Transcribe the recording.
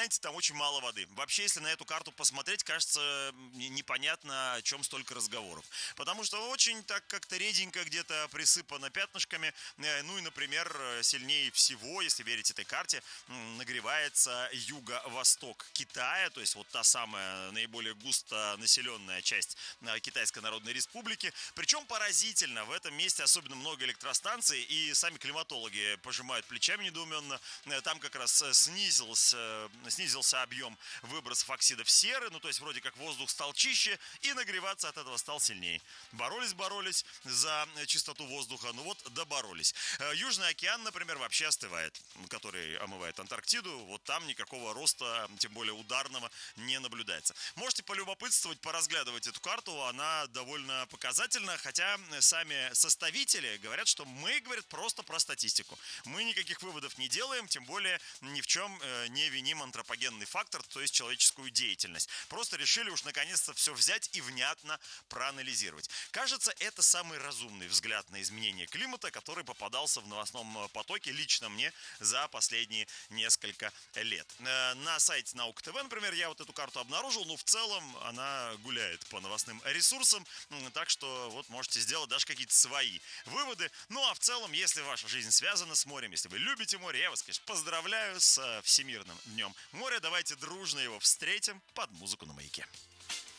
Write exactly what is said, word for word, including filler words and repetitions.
знаете, там очень мало воды. Вообще, если на эту карту посмотреть, кажется, непонятно, о чем столько разговоров. Потому что очень так как-то реденько где-то присыпано пятнышками. Ну и, например, сильнее всего, если верить этой карте, нагревается юго-восток Китая, то есть вот та самая наиболее густо населенная часть Китайской Народной Республики. Причем поразительно, в этом месте особенно много электростанций, и сами климатологи пожимают плечами недоуменно. Там как раз снизился, снизился объем выбросов оксидов серы, ну то есть вроде как воздух стал чище, и нагреваться от этого стал сильнее. Боролись-боролись за чистоту воздуха, ну вот доборолись. Южный океан, например, вообще остывает, который омывает Антарктиду, вот там никакого роста, тем более ударного, не наблюдается. Можете полюбопытствовать, поразглядывать эту карту, она довольно показательна, хотя сами составители говорят, что мы, говорят, просто про статистику. Мы никаких выводов не делаем, тем более ни в чем не виним антропогенный фактор, то есть человеческую деятельность. Просто решили уж наконец-то все взять и внятно проанализировать. Кажется, это самый разумный взгляд на изменение климата, который попадался в новостном потоке лично мне за последние несколько лет. На сайте Наука ТВ, например, я вот эту карту обнаружил, но в целом она гуляет по новостным ресурсам, так что вот можете сделать даже какие-то свои выводы. Ну а в целом, если ваша жизнь связана с морем, если вы любите море, я вас, конечно, поздравляю с Всемирным днем моря. Давайте дружно его встретим под музыку на Маяке.